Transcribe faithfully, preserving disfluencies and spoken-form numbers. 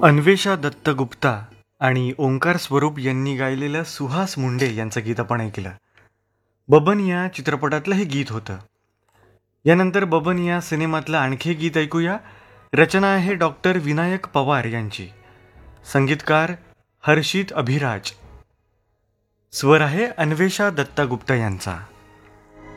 अन्वेषा दत्तगुप्ता आणि ओंकार स्वरूप यांनी गायलेलं सुहास मुंडे यांचं गीत आपण ऐकलं. बबन या चित्रपटातलं हे गीत होतं. यानंतर बबन या सिनेमातलं आणखी गीत ऐकूया. रचना आहे डॉक्टर विनायक पवार यांची, संगीतकार हर्षित अभिराज, स्वर आहे अन्वेषा दत्तगुप्ता यांचा.